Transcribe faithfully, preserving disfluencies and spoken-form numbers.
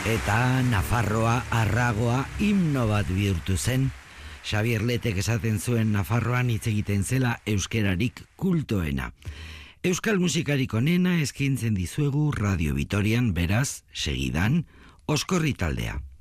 Eta Nafarroa arragoa himno bat bihurtu zen. Xabier Letek esaten zuen Nafarroan hitz egiten zela euskerarik kultoena. Euskal musikarik onena eskaintzen dizuegu Radio Vitorian, beraz, segidan, Oskorri taldea.